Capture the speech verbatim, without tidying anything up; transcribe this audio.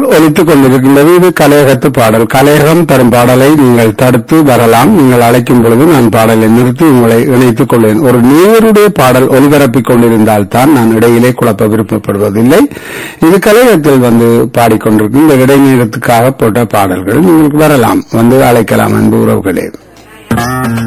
ஒலித்துக் கொண்டிருக்கின்றது. இது கலையகத்து பாடல். கலையகம் தரும் பாடலை நீங்கள் தடுத்து வரலாம். நீங்கள் அழைக்கும் பொழுது நான் பாடலை நிறுத்தி உங்களை இணைத்துக் கொள்வேன். ஒரு நேருடைய பாடல் ஒலிபரப்பிக் கொண்டிருந்தால் தான் நான் இடையிலே குழப்ப விருப்பப்படுவதில்லை. இது கலையகத்தில் வந்து பாடிக்கொண்டிருக்கும் இந்த இடைநேரத்துக்காக போட்ட பாடல்கள். நீங்கள் வரலாம், வந்து அழைக்கலாம் அன்பு உறவுகளே.